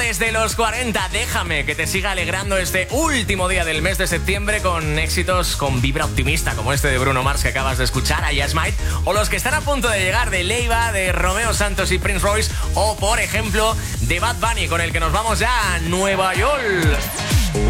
ganadores de los 40. Déjame que te siga alegrando este último día del mes de septiembre con éxitos con vibra optimista, como este de Bruno Mars que acabas de escuchar, a Smite, o los que están a punto de llegar de Leiva, de Romeo Santos y Prince Royce, o por ejemplo de Bad Bunny, con el que nos vamos ya a Nueva York.